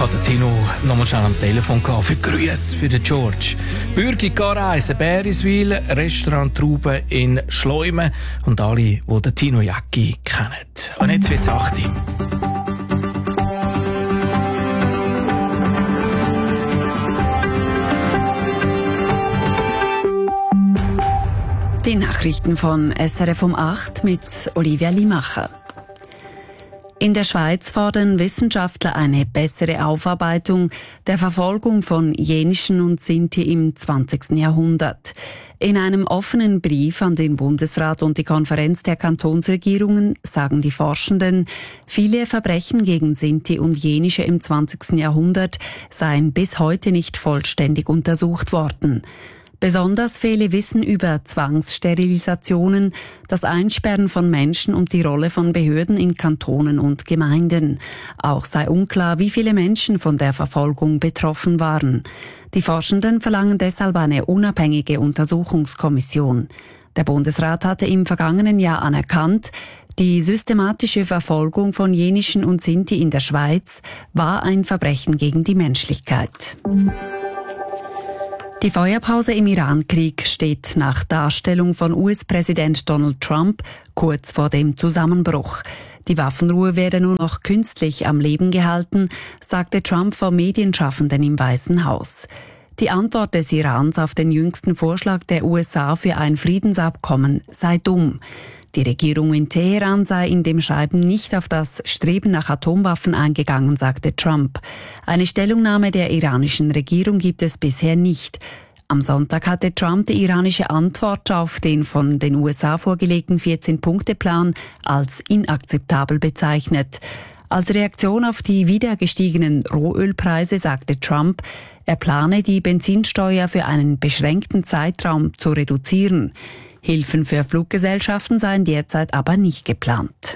hatte Tino noch mal schnell am Telefon für Grüße für den George. Bürgi Gareisen, Bäriswil, Restaurant Trauben in Schleumen und alle, die den Tino Jacki kennen. Und jetzt wird's 8. Die Nachrichten von SRF um 8 mit Olivia Limacher. In der Schweiz fordern Wissenschaftler eine bessere Aufarbeitung der Verfolgung von Jenischen und Sinti im 20. Jahrhundert. In einem offenen Brief an den Bundesrat und die Konferenz der Kantonsregierungen sagen die Forschenden, viele Verbrechen gegen Sinti und Jenische im 20. Jahrhundert seien bis heute nicht vollständig untersucht worden. Besonders fehle Wissen über Zwangssterilisationen, das Einsperren von Menschen und die Rolle von Behörden in Kantonen und Gemeinden. Auch sei unklar, wie viele Menschen von der Verfolgung betroffen waren. Die Forschenden verlangen deshalb eine unabhängige Untersuchungskommission. Der Bundesrat hatte im vergangenen Jahr anerkannt, die systematische Verfolgung von Jenischen und Sinti in der Schweiz war ein Verbrechen gegen die Menschlichkeit. Die Feuerpause im Iran-Krieg steht nach Darstellung von US-Präsident Donald Trump kurz vor dem Zusammenbruch. Die Waffenruhe werde nur noch künstlich am Leben gehalten, sagte Trump vor Medienschaffenden im Weißen Haus. Die Antwort des Irans auf den jüngsten Vorschlag der USA für ein Friedensabkommen sei dumm. Die Regierung in Teheran sei in dem Schreiben nicht auf das Streben nach Atomwaffen eingegangen, sagte Trump. Eine Stellungnahme der iranischen Regierung gibt es bisher nicht. Am Sonntag hatte Trump die iranische Antwort auf den von den USA vorgelegten 14-Punkte-Plan als inakzeptabel bezeichnet. Als Reaktion auf die wieder gestiegenen Rohölpreise sagte Trump, er plane die Benzinsteuer für einen beschränkten Zeitraum zu reduzieren. Hilfen für Fluggesellschaften seien derzeit aber nicht geplant.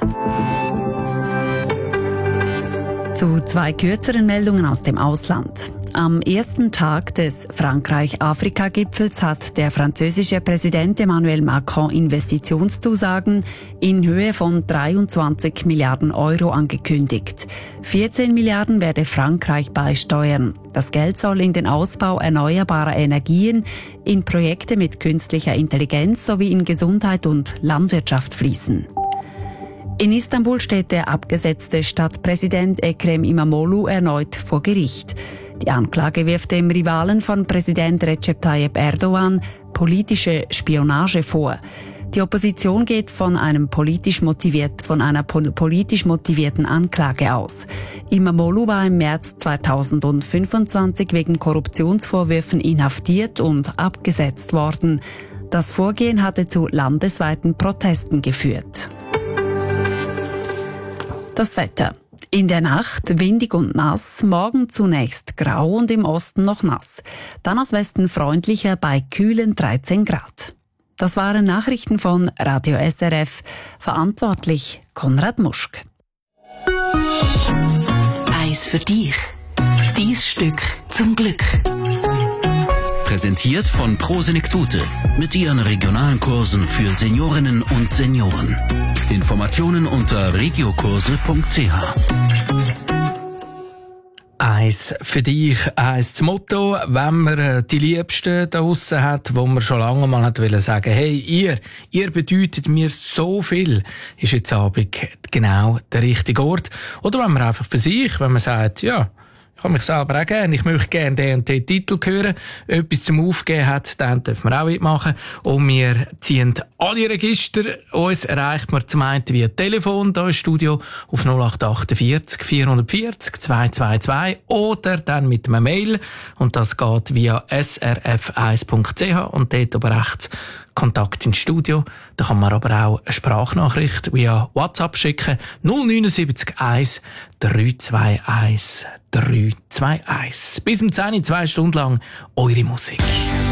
Zu 2 kürzeren Meldungen aus dem Ausland. Am ersten Tag des Frankreich-Afrika-Gipfels hat der französische Präsident Emmanuel Macron Investitionszusagen in Höhe von 23 Milliarden Euro angekündigt. 14 Milliarden werde Frankreich beisteuern. Das Geld soll in den Ausbau erneuerbarer Energien, in Projekte mit künstlicher Intelligenz sowie in Gesundheit und Landwirtschaft fließen. In Istanbul steht der abgesetzte Stadtpräsident Ekrem İmamoğlu erneut vor Gericht. Die Anklage wirft dem Rivalen von Präsident Recep Tayyip Erdogan politische Spionage vor. Die Opposition geht von einer politisch motivierten Anklage aus. İmamoğlu war im März 2025 wegen Korruptionsvorwürfen inhaftiert und abgesetzt worden. Das Vorgehen hatte zu landesweiten Protesten geführt. Das Wetter. In der Nacht windig und nass, morgen zunächst grau und im Osten noch nass. Dann aus Westen freundlicher bei kühlen 13 Grad. Das waren Nachrichten von Radio SRF. Verantwortlich Konrad Muschk. Eis für dich. Dies Stück zum Glück. Präsentiert von Prosenektute mit ihren regionalen Kursen für Seniorinnen und Senioren. Informationen unter regiokurse.ch. Eins für dich, eins das Motto, wenn man die Liebsten da draussen hat, wo man schon lange mal hat wollen sagen, hey, ihr bedeutet mir so viel, ist jetzt Abend genau der richtige Ort. Oder wenn man einfach für sich, wenn man sagt, ja, ich habe mich selber auch gerne. Ich möchte gerne den und den Titel hören. Etwas zum Aufgeben hat, dann dürfen wir auch mitmachen. Und wir ziehen alle Register. Uns erreicht man zum einen via Telefon hier im Studio auf 0848 440 222 oder dann mit einem Mail. Und das geht via srf1.ch und dort oben rechts Kontakt ins Studio. Da kann man aber auch eine Sprachnachricht via WhatsApp schicken. 079 1 321 321. Bis um 10 Uhr, 2 Stunden lang eure Musik.